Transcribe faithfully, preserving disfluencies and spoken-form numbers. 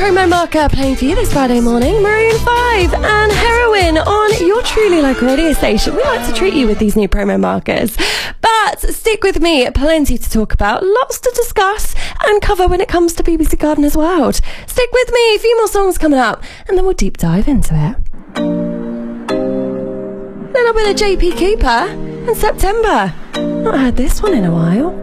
promo marker playing for you this Friday morning. Maroon five and Heroin on your truly local radio station. We like to treat you with these new promo markers. But stick with me, plenty to talk about, lots to discuss and cover when it comes to B B C Gardener's World. Stick with me, a few more songs coming up and then we'll deep dive into it. A little bit of J P Cooper and September. Not heard this one in a while.